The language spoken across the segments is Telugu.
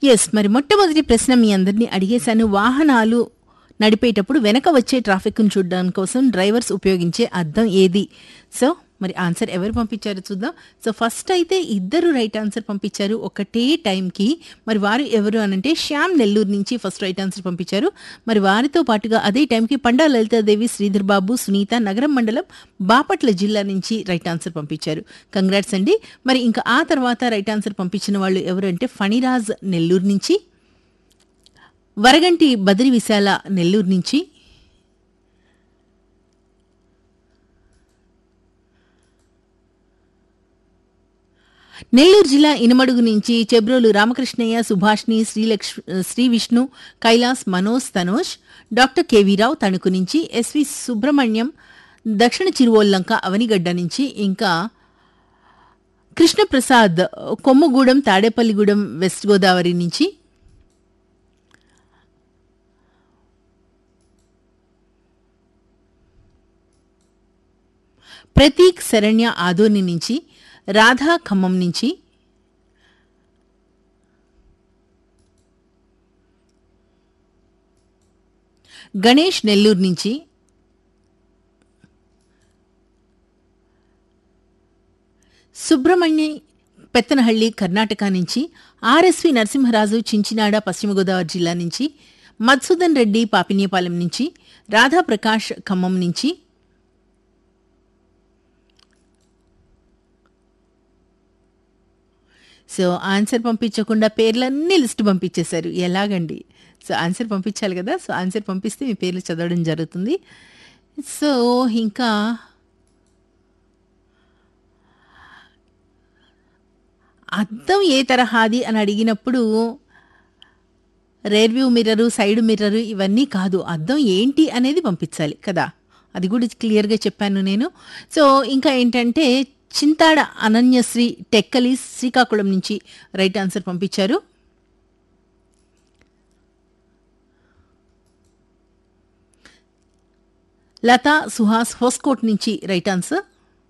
యెస్. మరి మొట్టమొదటి ప్రశ్న మీ అందరిని అడిగేశాను. వాహనాలు నడిపేటప్పుడు వెనక వచ్చే ట్రాఫిక్‌ను చూడడం కోసం డ్రైవర్స్ ఉపయోగించే అద్దం ఏది? సో, మరి ఆన్సర్ ఎవరు పంపించారో చూద్దాం. సో, ఫస్ట్ అయితే ఇద్దరు రైట్ ఆన్సర్ పంపించారు ఒకటే టైంకి. మరి వారు ఎవరు అనంటే శ్యామ్ నెల్లూరు నుంచి ఫస్ట్ రైట్ ఆన్సర్ పంపించారు. మరి వారితో పాటుగా అదే టైంకి పండా లలితాదేవి, శ్రీధర్ బాబు, సునీత నగరం మండలం బాపట్ల జిల్లా నుంచి రైట్ ఆన్సర్ పంపించారు. కంగ్రాట్స్ అండి. మరి ఇంకా ఆ తర్వాత రైట్ ఆన్సర్ పంపించిన వాళ్ళు ఎవరు అంటే ఫణిరాజ్ నెల్లూరు నుంచి, వరగంటి బద్రి విశాల నెల్లూరు నుంచి, నెల్లూరు జిల్లా ఇనమడుగు నుంచి చెబ్రోలు రామకృష్ణయ్య, సుభాష్ని, శ్రీ విష్ణు, కైలాస్, మనోజ్, తనోష్, డాక్టర్ కేవీరావు తణుకు నుంచి, ఎస్వి సుబ్రహ్మణ్యం దక్షిణ చిరువోల్లంక అవనిగడ్డ నుంచి, ఇంకా కృష్ణప్రసాద్ కొమ్ముగూడెం తాడేపల్లిగూడెం వెస్ట్ గోదావరి నుంచి, ప్రతీక్ శరణ్య ఆదోని నుంచి, రాధా ఖమ్మం నుంచి, గణేష్ నెల్లూరు నుంచి, సుబ్రహ్మణ్య పెత్తనహళ్లి కర్ణాటక నుంచి, ఆర్ఎస్వి నరసింహరాజు చించినాడ పశ్చిమ గోదావరి జిల్లా నుంచి, మధుసూదన్ రెడ్డి పాపినేపాలెం నుంచి, రాధాప్రకాష్ ఖమ్మం నుంచి, సో ఆన్సర్ పంపించకుండా పేర్లన్నీ లిస్ట్ పంపించేశారు. ఎలాగండి? సో ఆన్సర్ పంపించాలి కదా. సో ఆన్సర్ పంపిస్తే మీ పేర్లు చదవడం జరుగుతుంది. సో ఇంకా అద్దం ఏ తరహాది అని అడిగినప్పుడు rear view mirror, side mirror ఇవన్నీ కాదు. అద్దం ఏంటి అనేది పంపించాలి కదా. అది కూడా క్లియర్గా చెప్పాను నేను. సో ఇంకా ఏంటంటే చింతాడ అనన్యశ్రీ టెక్కలి శ్రీకాకుళం నుంచి రైట్ ఆన్సర్ పంపించారు. లతా సుహాస్ హోస్కోట్ నుంచి రైట్ ఆన్సర్.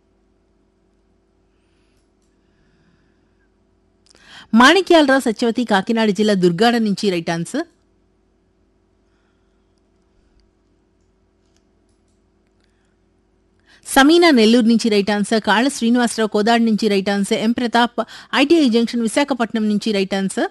మాణిక్యాలరావు సత్యవతి కాకినాడ జిల్లా దుర్గాడ నుంచి రైట్ ఆన్సర్. సమీనా నెల్లూరు నుంచి రైట్ ఆన్సర్. కాళ్ళ శ్రీనివాసరావు కోదాడు నుంచి రైట్ ఆన్సర్. ఎం ప్రతాప్ ఐటీఐ జంక్షన్ విశాఖపట్నం నుంచి right answer.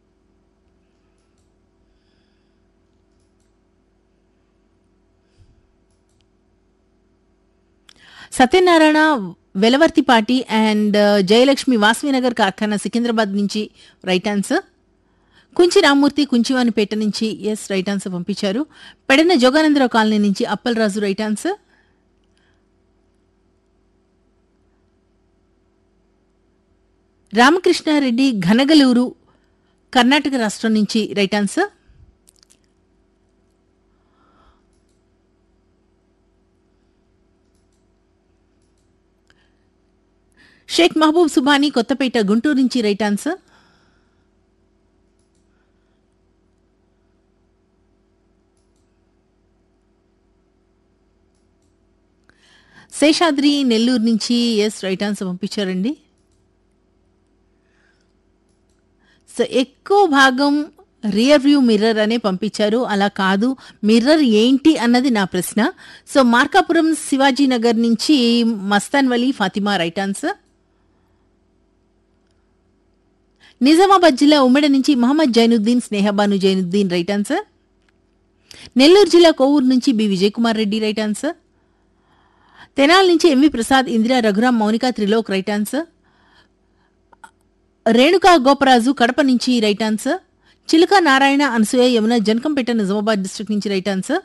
Satyanarayana Velavartipati and Jayalakshmi వాస్వినగర్ కార్ఖానా Secunderabad నుంచి రైట్ ఆన్సర్. కుంచి రామ్మూర్తి కుంచివానిపేట నుంచి ఎస్ రైట్ ఆన్సర్ పంపించారు. పెడన జోగానందరావు కాలనీ నుంచి అప్పలరాజు రైట్ ఆన్సర్. రామకృష్ణారెడ్డి ఘనగలూరు కర్ణాటక రాష్ట్రం నుంచి రైట్ ఆన్సర్. షేక్ మహబూబ్ సుబానీ కొత్తపేట గుంటూరు నుంచి రైట్ ఆన్సర్. శేషాద్రి నెల్లూరు నుంచి ఎస్ రైట్ ఆన్సర్ పంపించారండి. సో ఎక్కువ భాగం రియర్ వ్యూ మిర్రర్ అనే పంపించారు. అలా కాదు, మిర్రర్ ఏంటి అన్నది నా ప్రశ్న. సో మార్కాపురం శివాజీనగర్ నుంచి మస్తాన్ వలీ ఫాతిమా రైట్ ఆన్సర్. నిజామాబాద్ జిల్లా ఉమ్మడి నుంచి మహమ్మద్ జైనుద్దీన్ స్నేహబాను జైనుద్దీన్ రైట్ ఆన్సర్. నెల్లూరు జిల్లా కోవూరు నుంచి B Vijay Kumar Reddy right answer. Tenali నుంచి MV Prasad, Indira, Raghuram, Mounika, Trilok right answer. Renuka Goparaju Kadapa నుంచి రైట్ ఆన్సర్. చిలుక నారాయణ, అనసూయ, యమున జనకంపేట నిజామాబాద్ డిస్ట్రిక్ట్ నుంచి రైట్ ఆన్సర్.